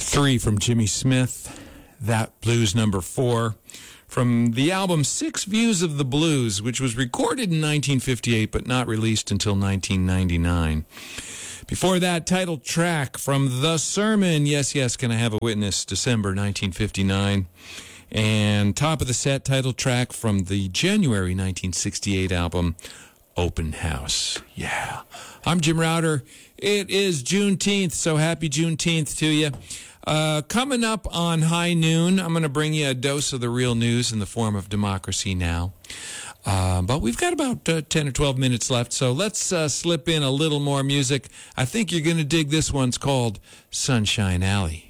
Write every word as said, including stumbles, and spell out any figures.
Three from Jimmy Smith. That Blues number four. From the album Six Views of the Blues, which was recorded in nineteen fifty-eight but not released until nineteen ninety-nine. Before that, title track from The Sermon, Yes, Yes, Can I Have a Witness, December nineteen fifty-nine. And top of the set, title track from the January nineteen sixty-eight album, Open House. Yeah. I'm Jim Router. It is Juneteenth, so happy Juneteenth to you. Uh, coming up on High Noon, I'm going to bring you a dose of the real news in the form of Democracy Now! Uh, but we've got about uh, ten or twelve minutes left, so let's uh, slip in a little more music. I think you're going to dig this one. It's called Sunshine Alley.